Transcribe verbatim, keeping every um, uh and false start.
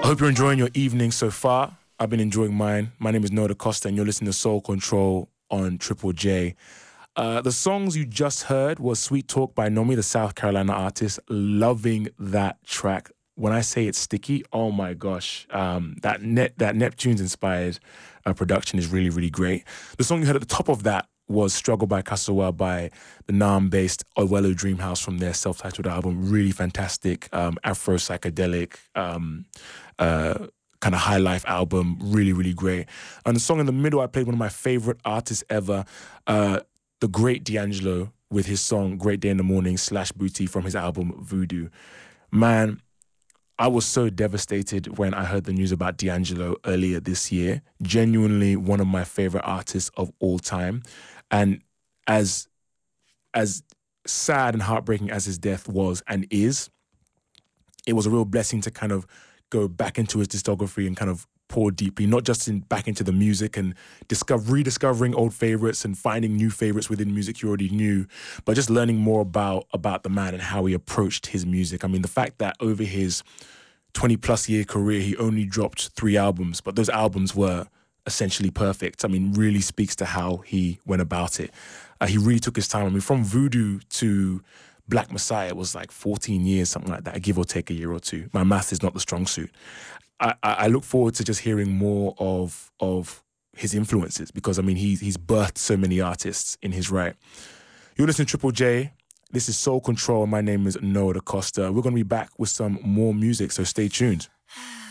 I hope you're enjoying your evening so far. I've been enjoying mine. My name is Noah Da Costa, and you're listening to Soul Control on Triple J. Uh, the songs you just heard was Sweet Talk by Nomi, the South Carolina artist. Loving that track. When I say it's sticky, oh my gosh, um, that net that Neptunes-inspired uh, production is really, really great. The song you heard at the top of that was Struggle by Kasawa by the Nam-based Owelo Dreamhouse from their self-titled album. Really fantastic, um, Afro-psychedelic, um, uh, kind of high life album. Really, really great. And the song in the middle, I played one of my favorite artists ever, uh, the great D'Angelo, with his song Great Day in the Morning slash Booty from his album Voodoo. Man, I was so devastated when I heard the news about D'Angelo earlier this year. Genuinely one of my favorite artists of all time. And as as sad and heartbreaking as his death was and is, it was a real blessing to kind of go back into his discography and kind of pour deeply, not just in back into the music and discover, rediscovering old favorites and finding new favorites within music you already knew, but just learning more about, about the man and how he approached his music. I mean, the fact that over his twenty plus year career, he only dropped three albums, but those albums were essentially perfect. I mean, really speaks to how he went about it. Uh, he really took his time. I mean, from Voodoo to Black Messiah was like fourteen years, something like that, give or take a year or two. My math is not the strong suit. I, I look forward to just hearing more of of his influences because, I mean, he, he's birthed so many artists in his right. You're listening to Triple J. This is Soul Control. My name is Noah Da Costa. We're going to be back with some more music, so stay tuned.